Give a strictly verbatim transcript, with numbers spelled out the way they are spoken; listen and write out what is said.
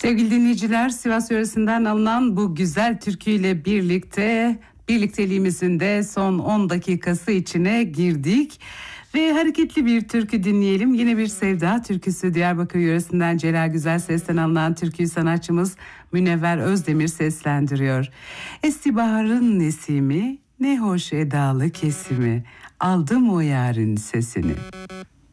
Sevgili dinleyiciler, Sivas yöresinden alınan bu güzel türküyle birlikte birlikteliğimizin de son on dakikası içine girdik. Ve hareketli bir türkü dinleyelim. Yine bir sevda türküsü, Diyarbakır yöresinden Celal Güzel Ses'ten alınan türküyü sanatçımız Münevver Özdemir seslendiriyor. Esti baharın nesimi, ne hoş edalı kesimi, aldım o yarın sesini.